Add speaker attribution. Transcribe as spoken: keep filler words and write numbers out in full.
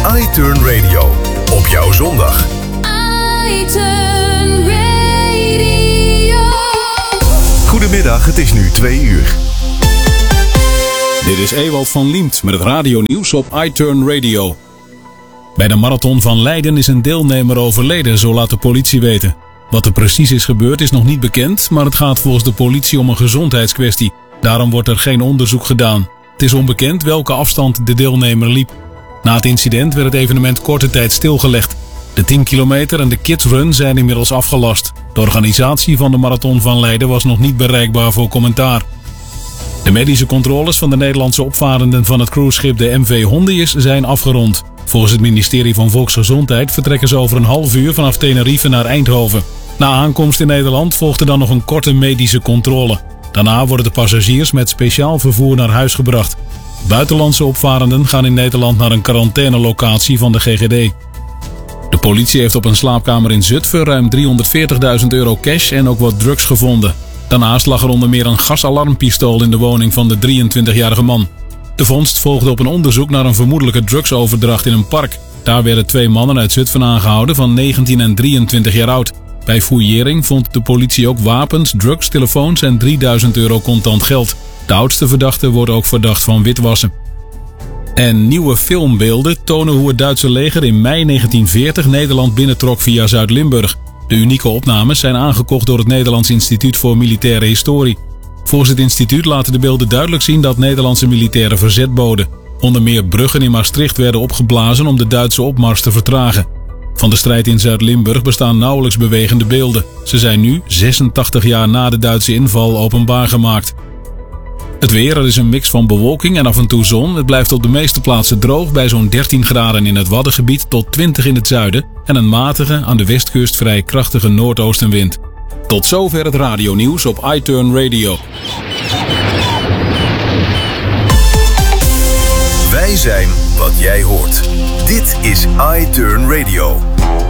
Speaker 1: iTurn Radio. Op jouw zondag.
Speaker 2: iTurn Radio.
Speaker 1: Goedemiddag, het is nu twee uur.
Speaker 3: Dit is Ewald van Liemt met het radionieuws op iTurn Radio. Bij de marathon van Leiden is een deelnemer overleden, zo laat de politie weten. Wat er precies is gebeurd is nog niet bekend, maar het gaat volgens de politie om een gezondheidskwestie. Daarom wordt er geen onderzoek gedaan. Het is onbekend welke afstand de deelnemer liep. Na het incident werd het evenement korte tijd stilgelegd. De tien kilometer en de kidsrun zijn inmiddels afgelast. De organisatie van de marathon van Leiden was nog niet bereikbaar voor commentaar. De medische controles van de Nederlandse opvarenden van het cruiseschip de M V Hondius zijn afgerond. Volgens het ministerie van Volksgezondheid vertrekken ze over een half uur vanaf Tenerife naar Eindhoven. Na aankomst in Nederland volgt er dan nog een korte medische controle. Daarna worden de passagiers met speciaal vervoer naar huis gebracht. Buitenlandse opvarenden gaan in Nederland naar een quarantainelocatie van de G G D. De politie heeft op een slaapkamer in Zutphen ruim driehonderdveertigduizend euro cash en ook wat drugs gevonden. Daarnaast lag er onder meer een gasalarmpistool in de woning van de drieëntwintigjarige man. De vondst volgde op een onderzoek naar een vermoedelijke drugsoverdracht in een park. Daar werden twee mannen uit Zutphen aangehouden van negentien en drieëntwintig jaar oud. Bij fouillering vond de politie ook wapens, drugs, telefoons en drieduizend euro contant geld. De oudste verdachte wordt ook verdacht van witwassen. En nieuwe filmbeelden tonen hoe het Duitse leger in mei negentien veertig Nederland binnentrok via Zuid-Limburg. De unieke opnames zijn aangekocht door het Nederlands Instituut voor Militaire Historie. Volgens het instituut laten de beelden duidelijk zien dat Nederlandse militairen verzet boden. Onder meer bruggen in Maastricht werden opgeblazen om de Duitse opmars te vertragen. Van de strijd in Zuid-Limburg bestaan nauwelijks bewegende beelden. Ze zijn nu, zesentachtig jaar na de Duitse inval, openbaar gemaakt. Het weer, er is een mix van bewolking en af en toe zon. Het blijft op de meeste plaatsen droog bij zo'n dertien graden in het Waddengebied tot twintig in het zuiden en een matige, aan de westkust vrij krachtige noordoostenwind. Tot zover het radionieuws op iTurn Radio.
Speaker 1: Wij zijn wat jij hoort. Dit is iTurn Radio.